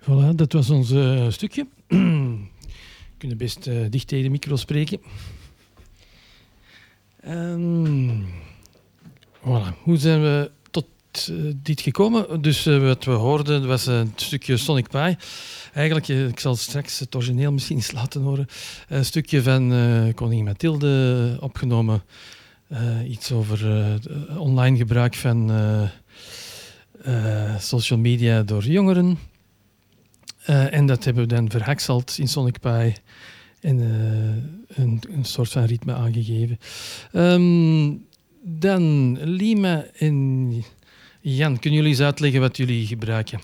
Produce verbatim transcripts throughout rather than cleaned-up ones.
Voilà, dat was ons uh, stukje. We kunnen best uh, dicht tegen de micro spreken. Um, voilà. Hoe zijn we tot uh, dit gekomen? Dus uh, wat we hoorden was een stukje Sonic Pi. Eigenlijk, uh, ik zal straks het origineel misschien eens laten horen. Een stukje van uh, Koningin Mathilde opgenomen. Uh, iets over uh, online gebruik van uh, uh, social media door jongeren. Uh, en dat hebben we dan verhakseld in Sonic Pi en uh, een, een soort van ritme aangegeven. Um, dan Lima en Jan, kunnen jullie eens uitleggen wat jullie gebruiken?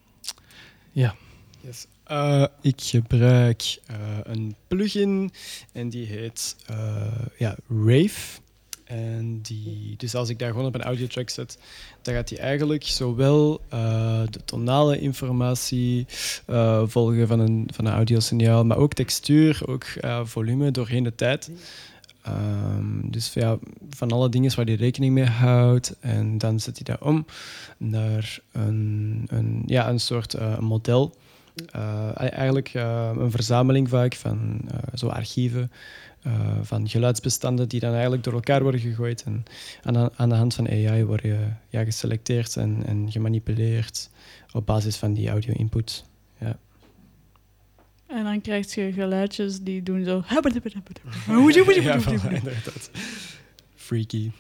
Ja. Yes. Uh, ik gebruik uh, een plugin en die heet uh, ja, Rave. En die, dus als ik daar gewoon op een audiotrack zet, dan gaat hij eigenlijk zowel uh, de tonale informatie uh, volgen van een, van een audiosignaal, maar ook textuur, ook uh, volume doorheen de tijd. Um, dus ja, van alle dingen waar hij rekening mee houdt. En dan zet hij dat om naar een, een, ja, een soort uh, model. Uh, eigenlijk uh, een verzameling vaak van uh, zo archieven. Uh, van geluidsbestanden die dan eigenlijk door elkaar worden gegooid. En aan, aan de hand van A I worden ja, geselecteerd en, en gemanipuleerd op basis van die audio-input. Ja. En dan krijg je geluidjes die doen zo... ja, voilà, inderdaad. Freaky.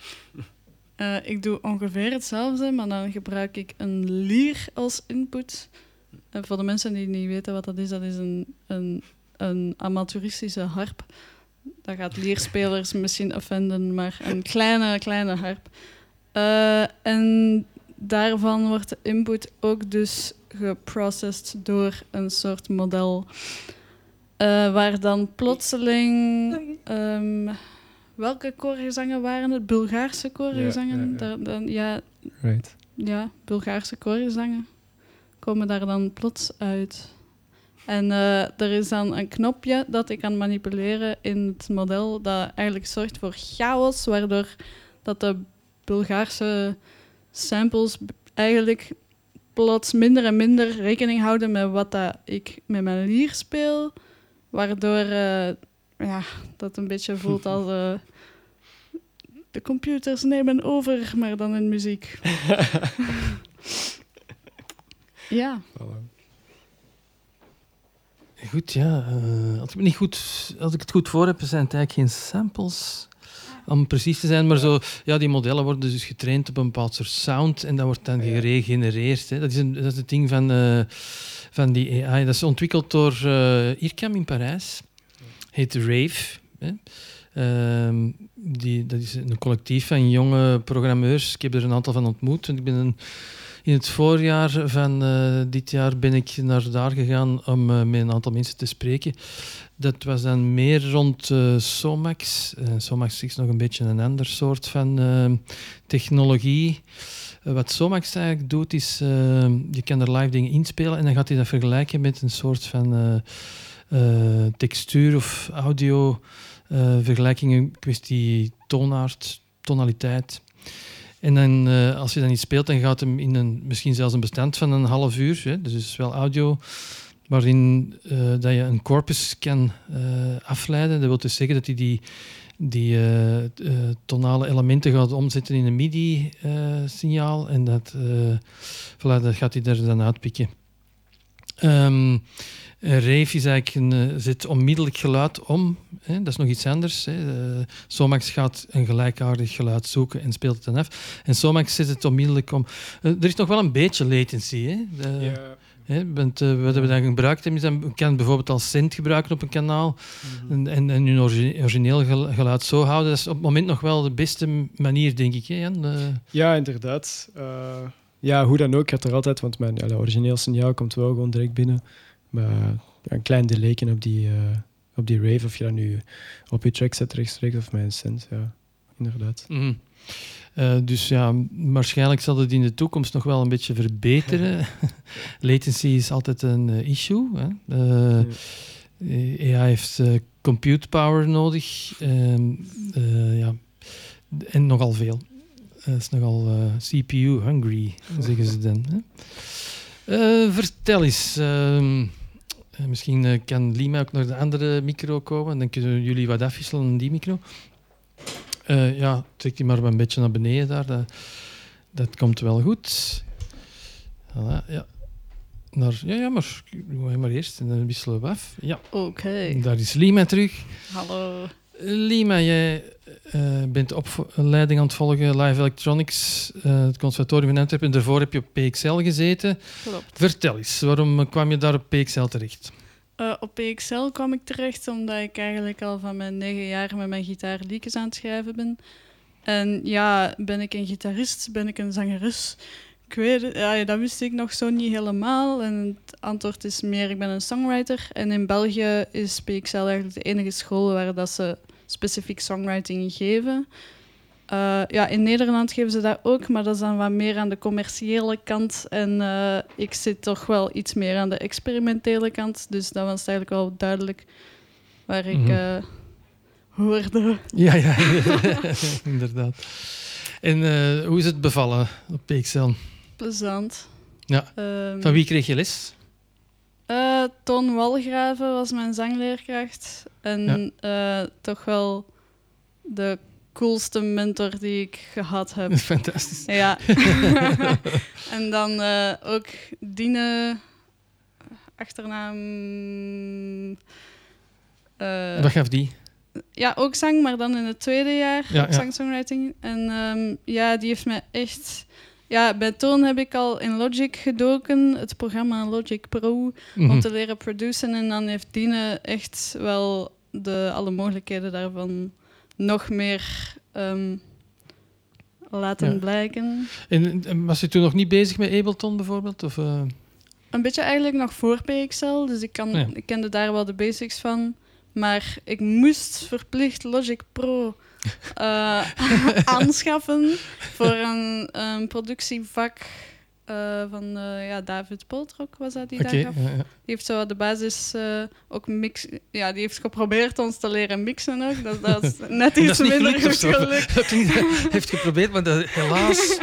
Uh, ik doe ongeveer hetzelfde, maar dan gebruik ik een lier als input. Uh, voor de mensen die niet weten wat dat is, dat is een... een een amateuristische harp. Dat gaat lierspelers misschien offenden, maar een kleine, kleine harp. Uh, en daarvan wordt de input ook dus geprocessed door een soort model. Uh, waar dan plotseling... Um, welke koorgezangen waren het? Bulgaarse koorgezangen? Ja, ja, ja. Daar, dan, ja, Right. ja, Bulgaarse koorgezangen komen daar dan plots uit. En uh, er is dan een knopje dat ik kan manipuleren in het model dat eigenlijk zorgt voor chaos, waardoor dat de Bulgaarse samples eigenlijk plots minder en minder rekening houden met wat dat ik met mijn lier speel, waardoor uh, ja, dat een beetje voelt als uh, de computers nemen over, maar dan in muziek. Ja. Voilà. Goed, ja. Uh, als, ik me niet goed, als ik het goed voor heb, zijn het eigenlijk geen samples, om precies te zijn. Maar zo, ja, die modellen worden dus getraind op een bepaald soort sound en dat wordt dan geregenereerd. Hè. Dat, is een, dat is het ding van, uh, van die A I. Dat is ontwikkeld door uh, IRCAM in Parijs. Heet Rave. Hè. Uh, die, dat is een collectief van jonge programmeurs. Ik heb er een aantal van ontmoet. En ik ben een... In het voorjaar van uh, dit jaar ben ik naar daar gegaan om uh, met een aantal mensen te spreken. Dat was dan meer rond uh, Somax. Uh, Somax is nog een beetje een ander soort van uh, technologie. Uh, wat Somax eigenlijk doet, is... Uh, je kan er live dingen inspelen en dan gaat hij dat vergelijken met een soort van uh, uh, textuur of audio uh, vergelijkingen, kwestie toonaard, tonaliteit. En dan, uh, als je dan iets speelt, dan gaat hem in een, misschien zelfs een bestand van een half uur, hè, dus het is wel audio, waarin uh, dat je een corpus kan uh, afleiden. Dat wil dus zeggen dat hij die, die uh, uh, tonale elementen gaat omzetten in een MIDI-signaal uh, en dat, uh, voilà, dat gaat hij er dan uitpikken. Um, Rave is eigenlijk een, uh, zet onmiddellijk geluid om. Hè? Dat is nog iets anders. Hè? Uh, Somax gaat een gelijkaardig geluid zoeken en speelt het dan af. En Somax zet het onmiddellijk om. Uh, er is nog wel een beetje latency. Hè? Uh, Ja. Hè? Want, uh, wat we dan gebruikt hebben, is dan, we kunnen bijvoorbeeld als cent gebruiken op een kanaal mm-hmm. en, en, en hun origi- origineel geluid zo houden. Dat is op het moment nog wel de beste manier, denk ik. Hè, Jan? Uh, ja, inderdaad. Uh, ja, hoe dan ook, gaat er altijd, want mijn ja, origineel signaal komt wel gewoon direct binnen. Maar ja, een klein delayken op die, uh, op die Rave, of je dat nu op je track zet rechtstreeks of met een cent, ja, inderdaad. Mm. Uh, dus ja, waarschijnlijk zal het in de toekomst nog wel een beetje verbeteren. Latency is altijd een uh, issue. Hè. Uh, ja. A I heeft uh, compute power nodig. Uh, uh, ja. En nogal veel. Het uh, is nogal uh, C P U-hungry, zeggen ze dan. Hè. Uh, vertel eens. Uh, misschien uh, kan Lima ook naar de andere micro komen. Dan kunnen jullie wat afwisselen aan die micro. Uh, ja, trek die maar een beetje naar beneden daar. Dat, dat komt wel goed. Voilà, ja. Naar, ja, ja, maar doe maar eerst en dan wisselen we af. Ja. Oké. Okay. Daar is Lima terug. Hallo. Lima, jij uh, bent opleiding aan het volgen, Live Electronics, uh, het Conservatorium in Antwerpen. Daarvoor heb je op P X L gezeten. Klopt. Vertel eens, waarom kwam je daar op P X L terecht? Uh, op P X L kwam ik terecht omdat ik eigenlijk al van mijn negen jaar met mijn gitaar liedjes aan het schrijven ben. En ja, ben ik een gitarist, ben ik een zangeres? Ik weet het, ja, dat wist ik nog zo niet helemaal. En het antwoord is meer, ik ben een songwriter. En in België is P X L eigenlijk de enige school waar dat ze specifiek songwriting geven. Uh, ja, in Nederland geven ze dat ook, maar dat is dan wat meer aan de commerciële kant. En uh, ik zit toch wel iets meer aan de experimentele kant. Dus dat was eigenlijk wel duidelijk waar ik uh, hoorde. Ja, ja, inderdaad. En uh, hoe is het bevallen op P X L? Plezant. Ja. Um, Van wie kreeg je les? Uh, Toon Walgraven was mijn zangleerkracht. En ja. uh, toch wel de coolste mentor die ik gehad heb. Fantastisch. Ja. En dan uh, ook Dine, achternaam... Uh, Wat gaf die? Ja, ook zang, maar dan in het tweede jaar. Ja, ja. Zang-songwriting. En um, ja, die heeft mij echt... Ja, bij Toon heb ik al in Logic gedoken, het programma Logic Pro, mm-hmm. om te leren produceren. En dan heeft Dine echt wel de, alle mogelijkheden daarvan nog meer um, laten ja. blijken. En, en was je toen nog niet bezig met Ableton bijvoorbeeld? Of, uh... Een beetje eigenlijk nog voor P X L, dus ik, kan, ja. ik kende daar wel de basics van. Maar ik moest verplicht Logic Pro uh, aanschaffen voor een, een productievak uh, van uh, ja, David Poltrok was dat die okay, daar gaf. Ja, ja. Die heeft zo de basis uh, ook mix, ja, die heeft geprobeerd ons te leren mixen ook. Dat, dat is net iets dat is minder goed gelukt. Dat heeft geprobeerd, maar dat, helaas.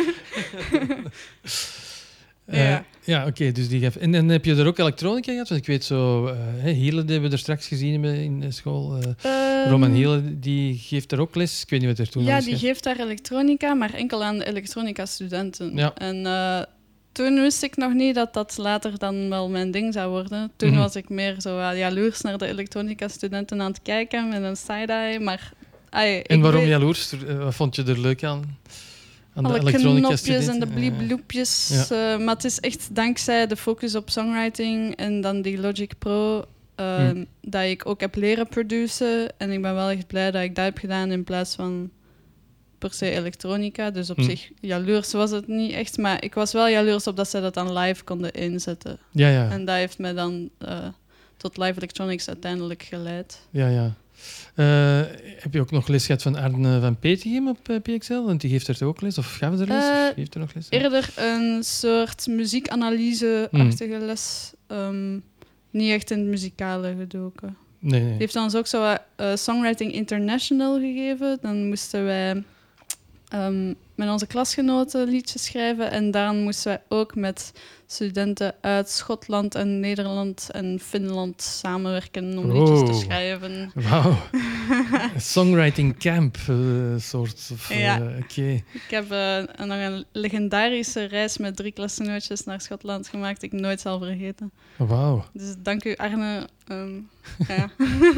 Uh, ja, ja oké. Okay, dus die gaf... En, en heb je er ook elektronica gehad? Want ik weet zo... Uh, Hiele hebben we er straks gezien in de school. Uh, um, Roman Hiele, die geeft er ook les. Ik weet niet wat er toen Ja, was. die geeft daar elektronica, maar enkel aan elektronica-studenten. Ja. En uh, toen wist ik nog niet dat dat later dan wel mijn ding zou worden. Toen mm-hmm. was ik meer zo uh, jaloers naar de elektronica-studenten aan het kijken met een side-eye, maar... Ay, en waarom weet... jaloers? Wat vond je er leuk aan? Alle knopjes en de blieploepjes. Ja. Uh, maar het is echt dankzij de focus op songwriting en dan die Logic Pro uh, hmm. dat ik ook heb leren produceren. En ik ben wel echt blij dat ik dat heb gedaan in plaats van per se elektronica. Dus op hmm. zich, jaloers was het niet echt. Maar ik was wel jaloers op dat ze dat dan live konden inzetten. Ja, ja. En dat heeft mij dan uh, tot Live Electronics uiteindelijk geleid. Ja, ja. Uh, heb je ook nog les gehad van Arne van Petegem op uh, P X L? Want die geeft er ook les, of gaf er les? Uh, of geeft er nog les? Eerder een soort muziekanalyse-achtige mm. les. Um, niet echt in het muzikale gedoken. Nee, nee. Die heeft ons ook zo uh, Songwriting International gegeven. Dan moesten wij um, met onze klasgenoten liedjes schrijven. En dan moesten wij ook met studenten uit Schotland en Nederland en Finland samenwerken om oh. liedjes te schrijven. Wauw. Songwriting camp uh, soort. Of, uh, ja. Okay. Ik heb uh, nog een legendarische reis met drie klasgenootjes naar Schotland gemaakt die ik nooit zal vergeten. Wauw. Dus dank u, Arne. Um, ja.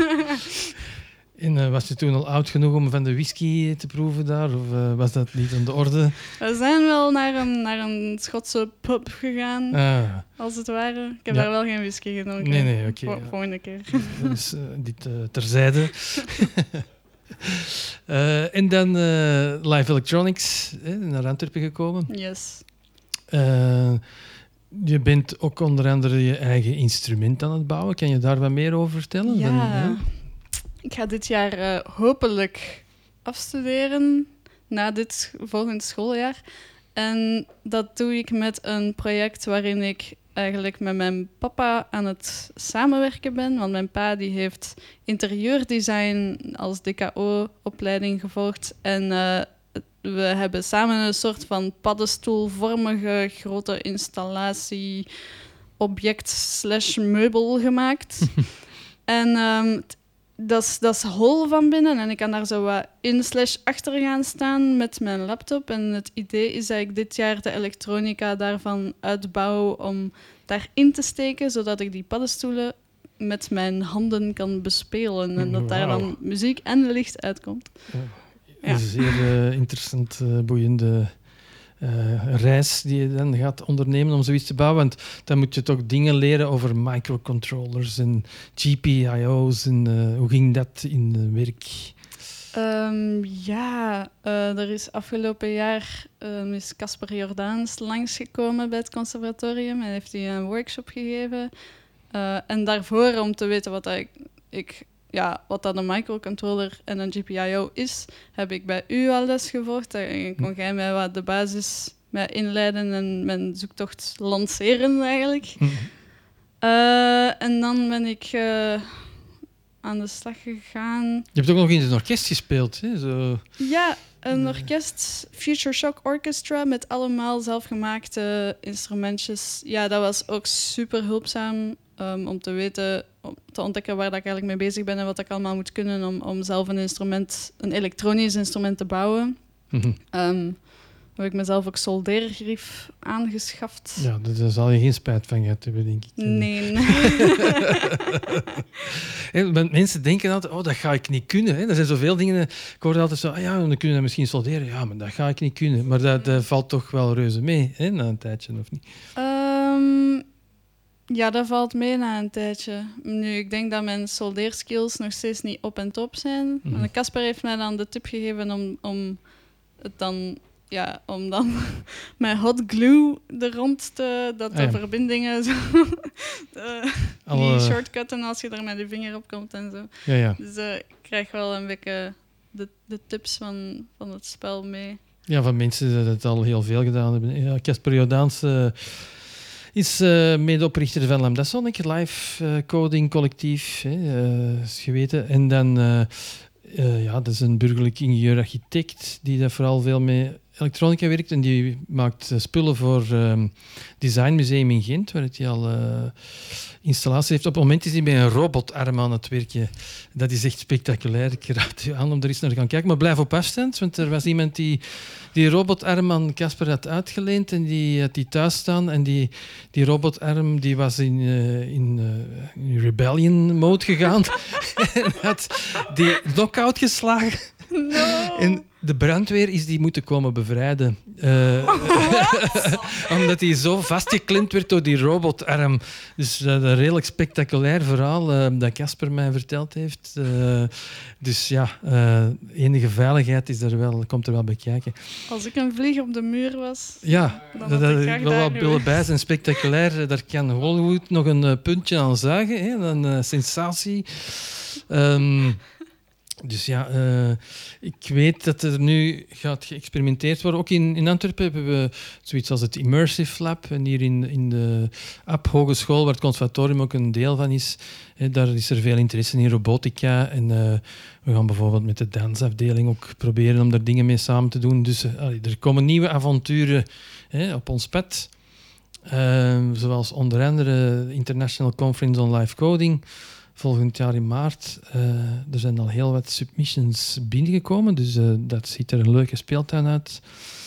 En uh, was je toen al oud genoeg om van de whisky te proeven daar? Of uh, was dat niet aan de orde? We zijn wel naar een, naar een Schotse pub gegaan, ah. als het ware. Ik heb ja. daar wel geen whisky gedronken. Nee, nee, oké. Okay, ja. Volgende keer. Dus uh, dit uh, terzijde. uh, en dan uh, Live Electronics, eh, naar Antwerpen gekomen. Yes. Uh, je bent ook onder andere je eigen instrument aan het bouwen. Kan je daar wat meer over vertellen? Ja. Dan, ja? Ik ga dit jaar uh, hopelijk afstuderen na dit volgende schooljaar. En dat doe ik met een project waarin ik eigenlijk met mijn papa aan het samenwerken ben. Want mijn pa die heeft interieurdesign als D K O-opleiding gevolgd. En uh, we hebben samen een soort van paddenstoelvormige grote installatie, object slash meubel gemaakt. En um, t- dat is, dat is hol van binnen en ik kan daar zo wat in slash achter gaan staan met mijn laptop. En het idee is dat ik dit jaar de elektronica daarvan uitbouw om daarin te steken, zodat ik die paddenstoelen met mijn handen kan bespelen en dat daar dan muziek en licht uitkomt. Ja. Ja. Een zeer uh, interessant, uh, boeiende uh, reis die je dan gaat ondernemen om zoiets te bouwen. Want dan moet je toch dingen leren over microcontrollers en G P I O's. En uh, hoe ging dat in uh, werk? Um, ja, uh, er is afgelopen jaar um, is Casper Jordaans langsgekomen bij het conservatorium en heeft hij een workshop gegeven. Uh, en daarvoor, om te weten wat dat ik, ik ja, wat dat een microcontroller en een G P I O is, heb ik bij u al les gevolgd. En kon jij mij wat de basis mij inleiden en mijn zoektocht lanceren eigenlijk. Mm-hmm. Uh, en dan ben ik uh, aan de slag gegaan. Je hebt ook nog in een orkest gespeeld, hè? Zo. Ja, een orkest, Future Shock Orchestra, met allemaal zelfgemaakte instrumentjes. Ja, dat was ook super hulpzaam. Um, om te weten, om te ontdekken waar dat ik eigenlijk mee bezig ben en wat ik allemaal moet kunnen om, om zelf een instrument, een elektronisch instrument te bouwen. Mm-hmm. Um, heb ik mezelf ook soldeergrief aangeschaft. Ja, daar zal je geen spijt van gehad hebben, denk ik. Nee. Mensen denken altijd, oh, dat ga ik niet kunnen. Hè. Er zijn zoveel dingen. Ik hoorde altijd zo, ah, ja, dan kun je misschien solderen. Ja, maar dat ga ik niet kunnen. Maar dat, dat valt toch wel reuze mee, hè, na een tijdje, of niet? Um, Ja, dat valt mee na een tijdje. Nu, ik denk dat mijn soldeerskills nog steeds niet op en top zijn. Mm. Casper heeft mij dan de tip gegeven om, om het dan, ja, om dan met hot glue er rond te, dat de ah, ja. verbindingen zo, de, Alle... die shortcutten als je er met je vinger op komt en zo. Ja, ja. Dus uh, ik krijg wel een beetje de, de tips van, van het spel mee. Ja, van mensen die het al heel veel gedaan hebben. Ja, Casper Jordaans uh, is uh, medeoprichter van Lambda Sonic, live uh, coding collectief, hè, uh, is geweten. En dan, uh, uh, ja, dat is een burgerlijk ingenieur-architect die daar vooral veel mee elektronica werkt. En die maakt uh, spullen voor um, Design Museum in Gent, waar hij al uh, installaties heeft. Op het moment is hij bij een robotarm aan het werken. Dat is echt spectaculair. Ik raad u aan om er eens naar te gaan kijken. Maar blijf op afstand, want er was iemand die die robotarm aan Casper had uitgeleend en die had die thuis staan. En die, die robotarm die was in, uh, in, uh, in rebellion mode gegaan. En had die knock-out geslagen. No. En de brandweer is die moeten komen bevrijden. Uh, omdat hij zo vastgeklemd werd door die robotarm. Dus uh, een redelijk spectaculair verhaal uh, dat Casper mij verteld heeft. Uh, dus ja, uh, enige veiligheid is er wel, komt er wel bij kijken. Als ik een vlieg op de muur was, ja, dan dat had ik ik wel wat willen bij zijn. Spectaculair, daar kan Hollywood nog een uh, puntje aan zuigen. Hè? Een uh, sensatie. Um, Dus ja, uh, ik weet dat er nu gaat geëxperimenteerd worden. Ook in, in Antwerpen hebben we zoiets als het Immersive Lab. En hier in, in de A P Hogeschool, waar het conservatorium ook een deel van is, hè, daar is er veel interesse in robotica. En uh, we gaan bijvoorbeeld met de dansafdeling ook proberen om daar dingen mee samen te doen. Dus uh, er komen nieuwe avonturen hè, op ons pad. Uh, zoals onder andere de International Conference on Live Coding. Volgend jaar in maart. Uh, er zijn al heel wat submissions binnengekomen, dus uh, dat ziet er een leuke speeltuin uit.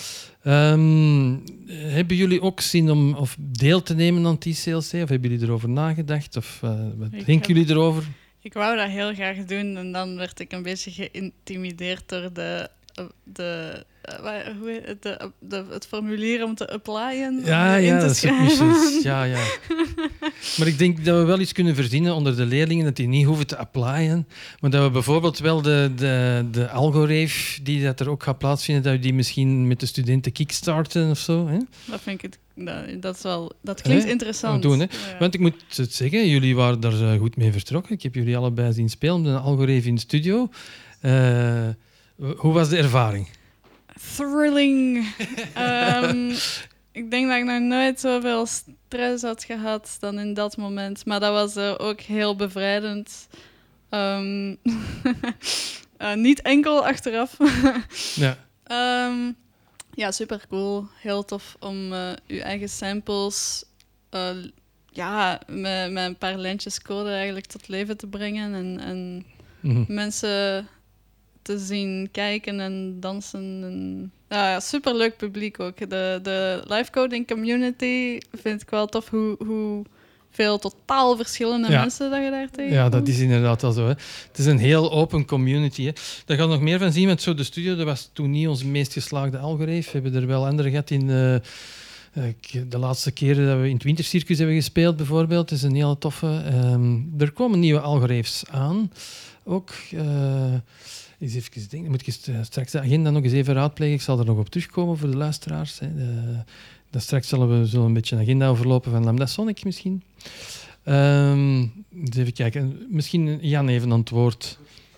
Um, hebben jullie ook zin om of deel te nemen aan T C L C? Of hebben jullie erover nagedacht? Of uh, wat ik denken jullie erover? Ik wou dat heel graag doen en dan werd ik een beetje geïntimideerd door de... de Uh, hoe heet het, de, de, het formulier om te applyen. Ja, om ja, in te submissions. Ja, ja. Maar ik denk dat we wel iets kunnen verzinnen onder de leerlingen, dat die niet hoeven te applyen, maar dat we bijvoorbeeld wel de, de, de algorave die dat er ook gaat plaatsvinden, dat we die misschien met de studenten kickstarten of zo. Hè? Dat vind ik, dat, dat, is wel, dat klinkt hè? interessant. Doen, hè? Ja. Want ik moet het zeggen, jullie waren daar goed mee vertrokken. Ik heb jullie allebei zien spelen met een algorave in de studio. Uh, hoe was de ervaring? Thrilling. um, ik denk dat ik nog nooit zoveel stress had gehad dan in dat moment. Maar dat was uh, ook heel bevrijdend. Um, uh, niet enkel achteraf. Ja. Um, ja, super cool. Heel tof om uh, je eigen samples uh, ja, met, met een paar lijntjes code eigenlijk tot leven te brengen en, en mm-hmm. mensen te zien kijken en dansen. En, ja, superleuk publiek ook. De, de live coding community vind ik wel tof hoe, hoe veel totaal verschillende ja. mensen dat je daar tegenkomt. Ja, dat is inderdaad al zo. Hè. Het is een heel open community. Hè. Daar gaan we nog meer van zien met zo de studio. Dat was toen niet onze meest geslaagde algoritme. We hebben er wel andere gehad in... Uh, de laatste keren dat we in het Wintercircus hebben gespeeld, bijvoorbeeld. Dat is een hele toffe. Um, er komen nieuwe algoritmes aan. Ook... Uh, eens even denken. Dan moet ik straks de agenda nog eens even raadplegen. Ik zal er nog op terugkomen voor de luisteraars. Hè. De, dan straks zullen we zullen een beetje een agenda overlopen van Lambda Sonic misschien. Um, eens even kijken. Misschien Jan even aan het woord.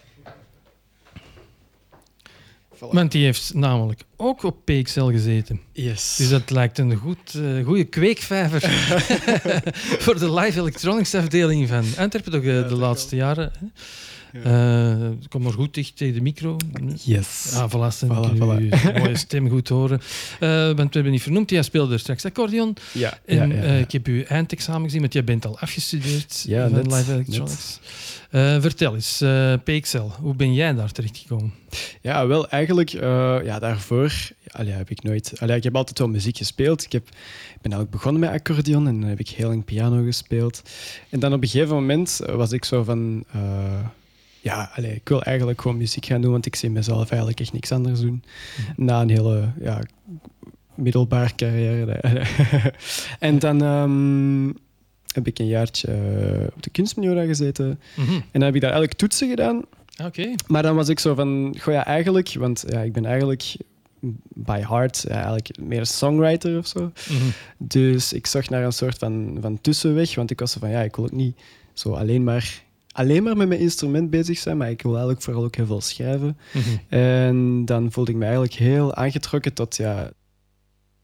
Voilà. Want die heeft namelijk ook op P X L gezeten. Yes. Dus dat lijkt een goed, uh, goede kweekvijver voor de live electronics afdeling van Antwerpen toch, uh, ja, de laatste wel. jaren. Hè? Ja. Uh, kom maar goed dicht tegen de micro. Yes. Ah, voilà, dan voilà, kun je voilà. je mooie stem goed horen. Uh, want we hebben niet vernoemd, jij speelde er straks accordeon. Ja, en ja, ja, ja. Uh, ik heb uw eindexamen gezien, want jij bent al afgestudeerd ja, van net, live electronics. Uh, vertel eens, uh, P X L, hoe ben jij daar terechtgekomen? Ja, wel eigenlijk, uh, ja, daarvoor allee, heb ik nooit... Allee, ik heb altijd wel muziek gespeeld. Ik, heb, ik ben eigenlijk begonnen met accordeon en dan heb ik heel lang piano gespeeld. En dan op een gegeven moment was ik zo van... Uh, ja, allee, ik wil eigenlijk gewoon muziek gaan doen, want ik zie mezelf eigenlijk echt niks anders doen. Mm-hmm. Na een hele ja, middelbare carrière. En dan um, heb ik een jaartje uh, op de kunstmaniora gezeten. Mm-hmm. En dan heb ik daar eigenlijk toetsen gedaan. Okay. Maar dan was ik zo van, goh ja, eigenlijk, want ja, ik ben eigenlijk by heart ja, eigenlijk meer een songwriter of zo. Mm-hmm. Dus ik zocht naar een soort van, van tussenweg, want ik was zo van, ja, ik wil ook niet zo alleen maar... alleen maar met mijn instrument bezig zijn, maar ik wil eigenlijk vooral ook heel veel schrijven. Mm-hmm. En dan voelde ik me eigenlijk heel aangetrokken tot ja,